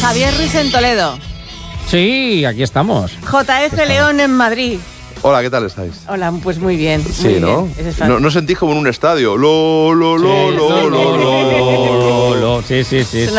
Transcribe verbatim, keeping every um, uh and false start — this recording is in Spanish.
Javier Ruiz en Toledo. Sí, aquí estamos. J F León en Madrid. Hola, ¿qué tal estáis? Hola, pues muy bien. Sí, muy ¿no? bien. Ese es fácil. ¿no? No sentís como en un estadio. Lo, lo, lo, Sí, lo, lo, lo, lo, lo, lo. Sí, sí, sí.